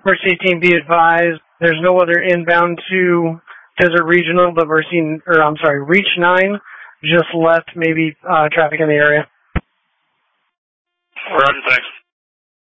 Mercy team, be advised, there's no other inbound to Desert Regional, but Reach 9 just left maybe traffic in the area. Roger, thanks.